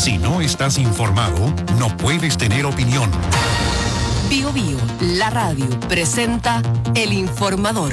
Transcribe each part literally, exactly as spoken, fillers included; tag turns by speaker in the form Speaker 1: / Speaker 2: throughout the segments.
Speaker 1: Si no estás informado, no puedes tener opinión.
Speaker 2: Bio Bio, la radio, presenta El Informador.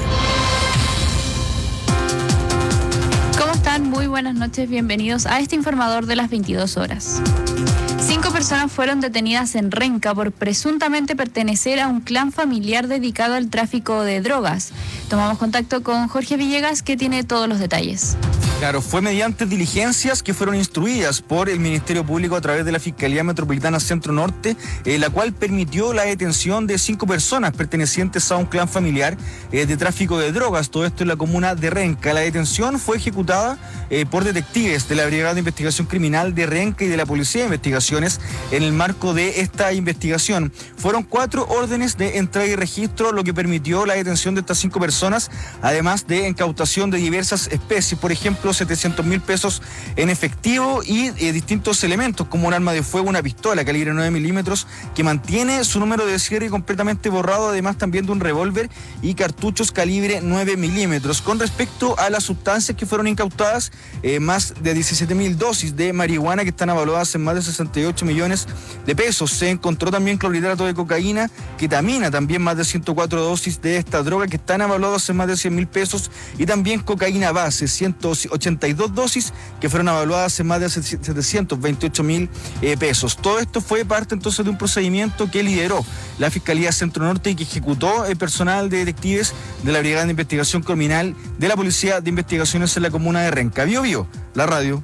Speaker 3: ¿Cómo están? Muy buenas noches, bienvenidos a este Informador de las veintidós horas. Cinco personas fueron detenidas en Renca por presuntamente pertenecer a un clan familiar dedicado al tráfico de drogas. Tomamos contacto con Jorge Villegas, que tiene todos los detalles.
Speaker 4: Claro, fue mediante diligencias que fueron instruidas por el Ministerio Público a través de la Fiscalía Metropolitana Centro Norte, eh, la cual permitió la detención de cinco personas pertenecientes a un clan familiar eh, de tráfico de drogas, todo esto en la comuna de Renca. La detención fue ejecutada eh, por detectives de la Brigada de Investigación Criminal de Renca y de la Policía de Investigaciones en el marco de esta investigación. Fueron cuatro órdenes de entrega y registro, lo que permitió la detención de estas cinco personas, además de incautación de diversas especies, por ejemplo, setecientos mil pesos en efectivo y eh, distintos elementos como un arma de fuego, una pistola calibre nueve milímetros que mantiene su número de serie completamente borrado, además también de un revólver y cartuchos calibre nueve milímetros. Con respecto a las sustancias que fueron incautadas, eh, más de diecisiete mil dosis de marihuana que están evaluadas en más de sesenta y ocho millones de pesos. Se encontró también clorhidrato de cocaína, ketamina, también más de ciento cuatro dosis de esta droga que están evaluadas en más de cien mil pesos, y también cocaína base, ciento ochenta y dos dosis que fueron evaluadas en más de setecientos veintiocho mil eh, pesos. Todo esto fue parte entonces de un procedimiento que lideró la Fiscalía Centro Norte y que ejecutó el personal de detectives de la Brigada de Investigación Criminal de la Policía de Investigaciones en la comuna de Renca. Bio Bio, la radio.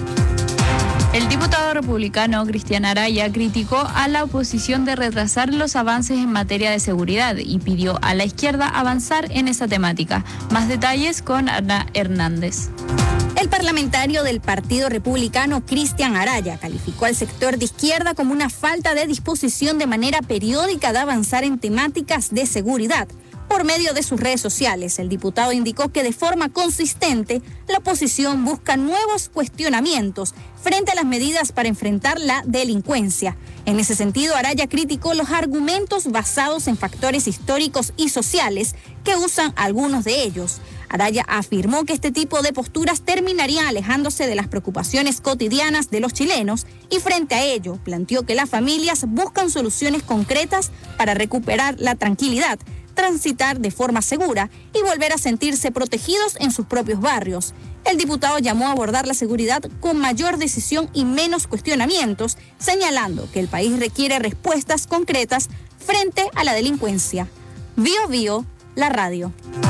Speaker 3: El diputado republicano Cristian Araya criticó a la oposición de retrasar los avances en materia de seguridad y pidió a la izquierda avanzar en esa temática. Más detalles con Ana Hernández.
Speaker 5: El parlamentario del Partido Republicano, Cristian Araya, calificó al sector de izquierda como una falta de disposición de manera periódica de avanzar en temáticas de seguridad. Por medio de sus redes sociales, el diputado indicó que de forma consistente la oposición busca nuevos cuestionamientos frente a las medidas para enfrentar la delincuencia. En ese sentido, Araya criticó los argumentos basados en factores históricos y sociales que usan algunos de ellos. Araya afirmó que este tipo de posturas terminarían alejándose de las preocupaciones cotidianas de los chilenos y frente a ello planteó que las familias buscan soluciones concretas para recuperar la tranquilidad, transitar de forma segura y volver a sentirse protegidos en sus propios barrios. El diputado llamó a abordar la seguridad con mayor decisión y menos cuestionamientos, señalando que el país requiere respuestas concretas frente a la delincuencia. Bio Bio, la radio.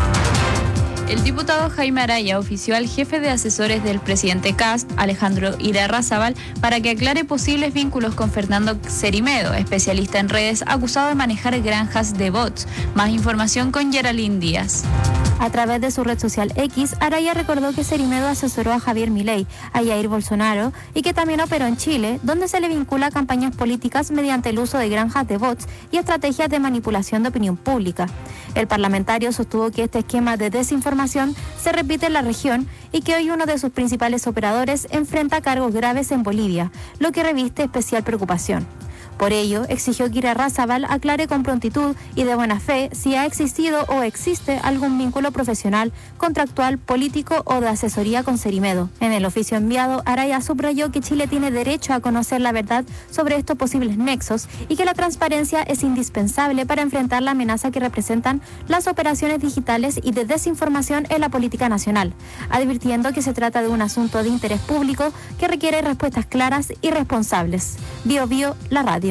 Speaker 3: El diputado Jaime Araya ofició al jefe de asesores del presidente Kast, Alejandro Irarrázaval, para que aclare posibles vínculos con Fernando Cerimedo, especialista en redes, acusado de manejar granjas de bots. Más información con Geraldine Díaz.
Speaker 6: A través de su red social X, Araya recordó que Cerimedo asesoró a Javier Milei, a Jair Bolsonaro y que también operó en Chile, donde se le vincula a campañas políticas mediante el uso de granjas de bots y estrategias de manipulación de opinión pública. El parlamentario sostuvo que este esquema de desinformación se repite en la región y que hoy uno de sus principales operadores enfrenta cargos graves en Bolivia, lo que reviste especial preocupación. Por ello, exigió que Irarrázaval aclare con prontitud y de buena fe si ha existido o existe algún vínculo profesional, contractual, político o de asesoría con Cerimedo. En el oficio enviado, Araya subrayó que Chile tiene derecho a conocer la verdad sobre estos posibles nexos y que la transparencia es indispensable para enfrentar la amenaza que representan las operaciones digitales y de desinformación en la política nacional, advirtiendo que se trata de un asunto de interés público que requiere respuestas claras y responsables. Bio Bio, la radio.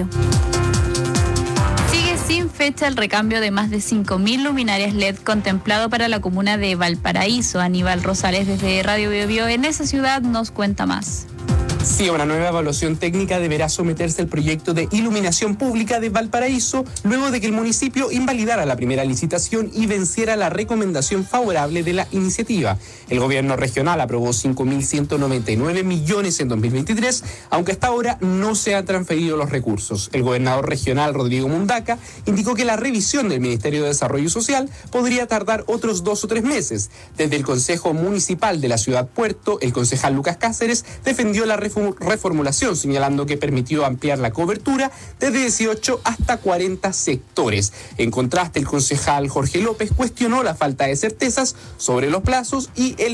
Speaker 3: Sigue sin fecha el recambio de más de cinco mil luminarias L E D contemplado para la comuna de Valparaíso. Aníbal Rosales desde Radio Bio Bio en esa ciudad nos cuenta más.
Speaker 7: Sí, una nueva evaluación técnica deberá someterse al proyecto de iluminación pública de Valparaíso luego de que el municipio invalidara la primera licitación y venciera la recomendación favorable de la iniciativa. El gobierno regional aprobó cinco mil ciento noventa y nueve millones en dos mil veintitrés, aunque hasta ahora no se han transferido los recursos. El gobernador regional, Rodrigo Mundaca, indicó que la revisión del Ministerio de Desarrollo Social podría tardar otros dos o tres meses. Desde el Consejo Municipal de la Ciudad Puerto, el concejal Lucas Cáceres defendió la reforma reformulación, señalando que permitió ampliar la cobertura desde dieciocho hasta cuarenta sectores. En contraste, el concejal Jorge López cuestionó la falta de certezas sobre los plazos y el